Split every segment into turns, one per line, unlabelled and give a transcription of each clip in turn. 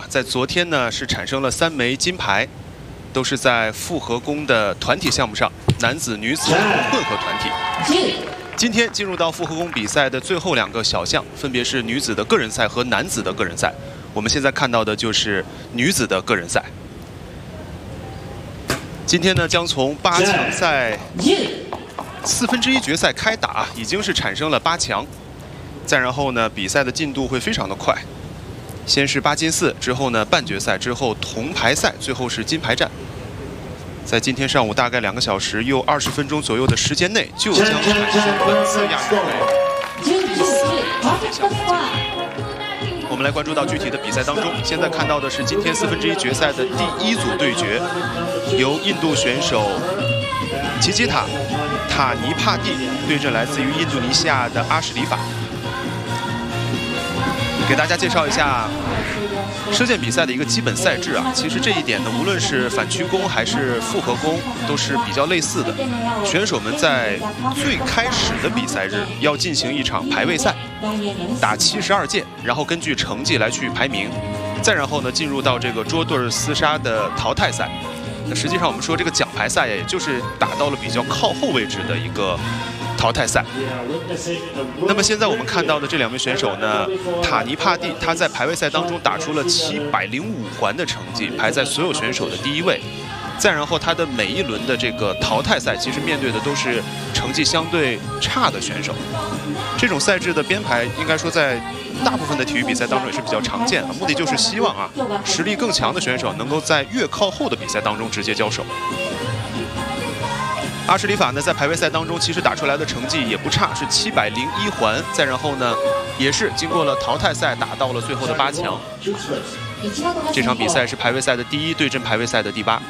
在昨天呢是产生了3枚金牌，都是在复合弓的团体项目上，男子、女子混合团体。今天进入到复合弓比赛的最后2个小项，分别是女子的个人赛和男子的个人赛。我们现在看到的就是女子的个人赛。今天呢将从8强赛1/4决赛开打，已经是产生了8强。再然后呢，比赛的进度会非常的快。 先是8进4，之后呢半决赛，之后铜牌赛，最后是金牌战。在今天上午大概2个小时又20分钟左右的时间内，就将产生本次亚运会第4枚金项目。我们来关注到具体的比赛当中，现在看到的是今天1/4决赛的第1组对决，由印度选手奇基塔·塔尼帕蒂对阵来自于印度尼西亚的阿什里法。 给大家介绍一下射箭比赛的一个基本赛制啊。其实这一点呢，无论是反曲弓还是复合弓，都是比较类似的。选手们在最开始的比赛日要进行一场排位赛，打72箭，然后根据成绩来去排名。再然后呢，进入到这个捉对厮杀的淘汰赛。那实际上我们说这个奖牌赛呀，也就是打到了比较靠后位置的一个 淘汰赛。那么现在我们看到的这2名选手呢，塔尼帕蒂他在排位赛当中打出了705环的成绩，排在所有选手的第1位。再然后他的每一轮的这个淘汰赛，其实面对的都是成绩相对差的选手。这种赛制的编排，应该说在大部分的体育比赛当中也是比较常见的，目的就是希望啊，实力更强的选手能够在越靠后的比赛当中直接交手。 阿什里法呢，在排位赛当中其实打出来的成绩也不差，是701环。再然后呢，也是经过了淘汰赛，打到了最后的8强。这场比赛是排位赛的第1对阵排位赛的第8。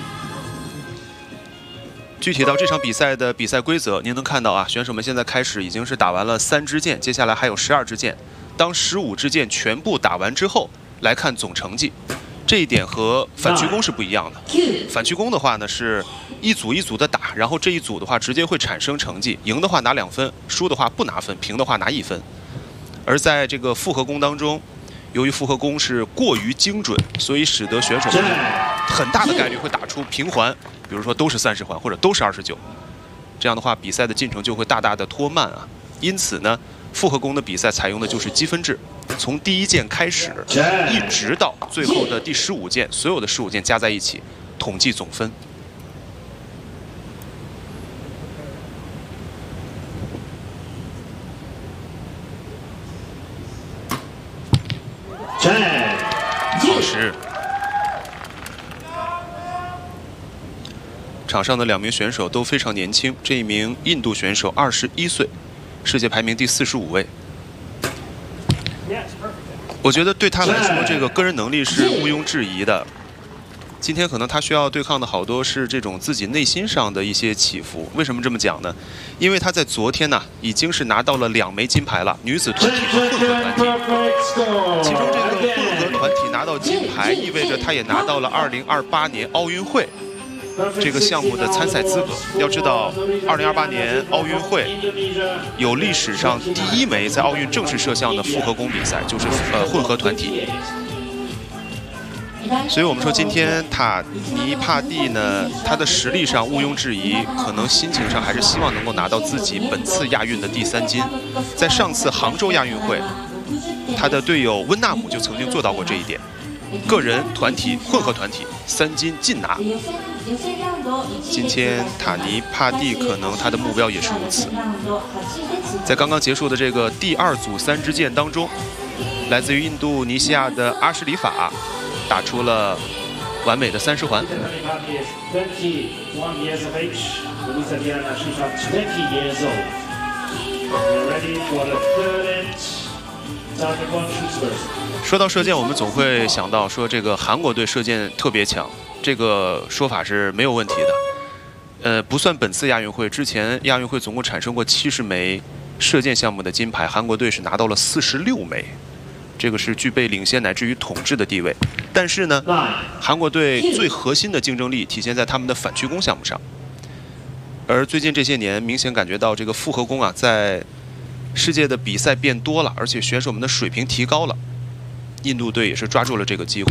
具体到这场比赛的比赛规则，您能看到啊，选手们现在开始已经是打完了3支箭，接下来还有12支箭。当15支箭全部打完之后，来看总成绩。 这一点和反曲弓是不一样的。反曲弓的话呢，是一组一组的打，然后这一组的话直接会产生成绩，赢的话拿2分，输的话不拿分，平的话拿1分。而在这个复合弓当中，由于复合弓是过于精准，所以使得选手们很大的概率会打出平环，比如说都是30环或者都是29，这样的话比赛的进程就会大大的拖慢啊。因此呢，复合弓的比赛采用的就是积分制。 从第1箭开始，一直到最后的第15箭，所有的15箭加在一起，统计总分。好时，场上的2名选手都非常年轻。这一名印度选手21岁，世界排名第45位。 我觉得对他来说，这个个人能力是毋庸置疑的。今天可能他需要对抗的好多是这种自己内心上的一些起伏。为什么这么讲呢？因为他在昨天呢，已经是拿到了2枚金牌了，女子团体和混合团体。其中这个混合团体拿到金牌，意味着他也拿到了2028年奥运会 这个项目的参赛资格。要知道，2028年奥运会有历史上第1枚在奥运正式射向的复合弓比赛，就是混合团体。所以我们说，今天塔尼帕蒂呢，他的实力上毋庸置疑，可能心情上还是希望能够拿到自己本次亚运的第3金。在上次杭州亚运会，他的队友温纳姆就曾经做到过这一点。 个人、团体、混合团体3金尽拿。今天塔尼帕蒂可能他的目标也是如此。在刚刚结束的这个第2组3支箭当中，来自于印度尼西亚的阿什里法打出了完美的30环。 说到射箭，我们总会想到说这个韩国队射箭特别强，这个说法是没有问题的。不算本次亚运会，之前亚运会总共产生过70枚射箭项目的金牌，韩国队是拿到了46枚，这个是具备领先乃至于统治的地位。但是呢，韩国队最核心的竞争力体现在他们的反曲弓项目上。而最近这些年，明显感觉到这个复合弓啊，在世界的比赛变多了，而且选手们的水平提高了。印度队也是抓住了这个机会。